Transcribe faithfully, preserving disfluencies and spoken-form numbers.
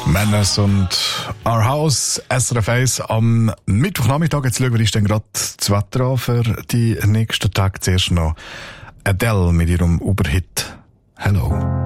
Manners und Our House, S R F eins am Mittwochnachmittag. Jetzt schauen wir uns dann gerade das Wetter an für die nächsten Tage. Zuerst noch Adele mit ihrem Uberhit Hello.